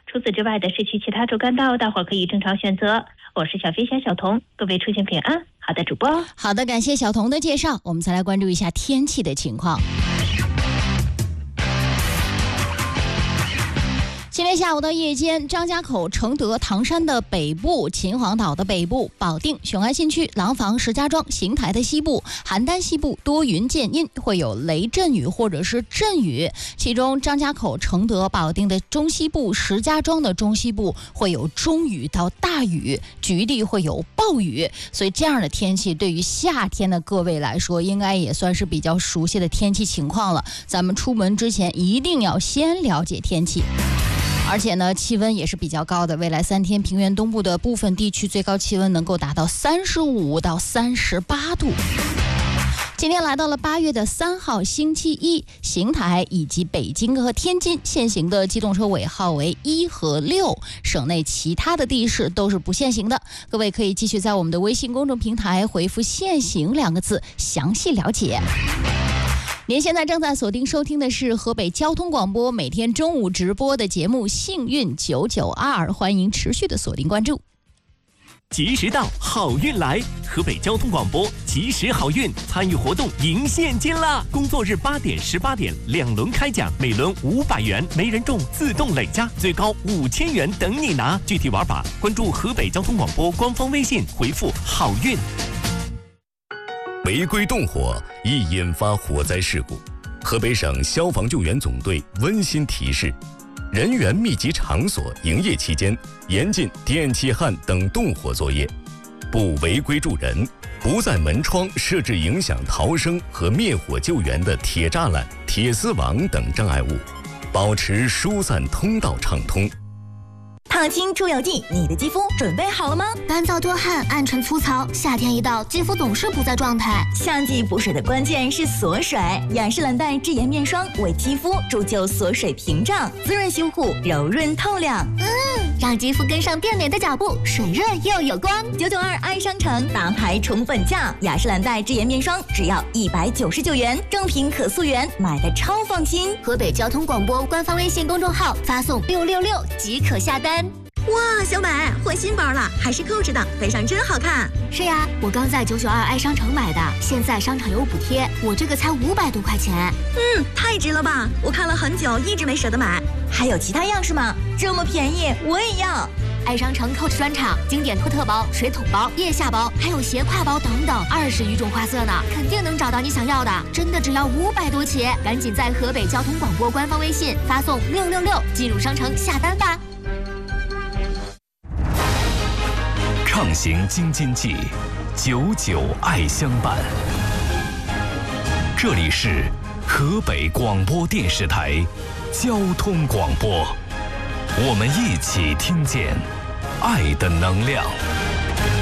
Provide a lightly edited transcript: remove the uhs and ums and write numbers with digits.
除此之外的市区其他主干道，大伙儿可以正常选择。我是小飞侠小童，各位出行平安。好的，主播。 好的，感谢小童的介绍。我们再来关注一下天气的情况。今天下午到夜间，张家口、承德、唐山的北部、秦皇岛的北部、保定、雄安新区、廊坊、石家庄、邢台的西部、邯郸西部多云见阴，会有雷阵雨或者是阵雨。其中张家口、承德、保定的中西部、石家庄的中西部会有中雨到大雨，局地会有暴雨。所以这样的天气对于夏天的各位来说，应该也算是比较熟悉的天气情况了。咱们出门之前一定要先了解天气。而且呢，气温也是比较高的。未来3天，平原东部的部分地区最高气温能够达到35到38度。今天来到了8月3号星期一，邢台以及北京和天津限行的机动车尾号为1和6，省内其他的地市都是不限行的。各位可以继续在我们的微信公众平台回复限行2个字，详细了解。您现在正在锁定收听的是河北交通广播每天中午直播的节目《幸运992》，欢迎持续的锁定关注。 及时到，好运来！河北交通广播及时好运参与活动赢现金啦！工作日8点、18点2轮开奖，每轮500元，没人中自动累加，最高5000元等你拿。具体玩法关注河北交通广播官方微信，回复好运。 违规动火易引发火灾事故，河北省消防救援总队温馨提示：人员密集场所营业期间，严禁电气焊等动火作业，不违规助人，不在门窗设置影响逃生和灭火救援的铁栅栏、铁丝网等障碍物，保持疏散通道畅通。 烫青出油剂，你的肌肤准备好了吗？ 干燥多汗、暗沉粗糙，夏天一到，肌肤总是不在状态。 夏季补水的关键是锁水，雅诗兰黛智颜面霜为肌肤铸就锁水屏障，滋润修护，柔润透亮。 让肌肤跟上变美的脚步，水润又有光。 992爱商城大牌宠粉价，雅诗兰黛智颜面霜只要199元，正品可溯源，买的超放心。 河北交通广播官方微信公众号发送666即可下单。 哇，小美换新包了，还是扣着的，背上真好看。 是呀，我刚在992爱商城买的，现在商场有补贴，我这个才500多块钱。 太值了吧！我看了很久，一直没舍得买。还有其他样式吗？这么便宜，我也要。 爱商城 Coach 专场，经典托特包、水桶包、腋下包，还有斜挎包等等，20余种花色呢，肯定能找到你想要的。真的只要500多起，赶紧在河北交通广播官方微信发送666进入商城下单吧。 畅行京津冀，99爱相伴。这里是河北广播电视台交通广播，我们一起听见爱的能量。